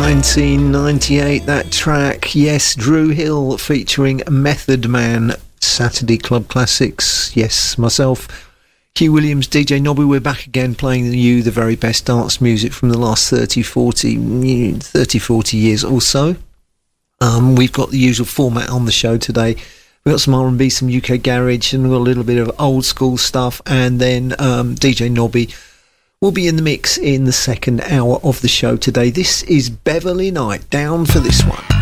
1998, that track. Yes, Drew Hill featuring Method Man, Saturday Club Classics. Yes, myself, Hugh Williams, DJ Nobby. We're back again playing you the very best dance music from the last 30, 40 years or so. We've got the usual format on the show today. We've got some R&B, some UK garage, and we've got a little bit of old school stuff, and then DJ Nobby will be in the mix in the second hour of the show today. This is Beverly Knight, down for this one.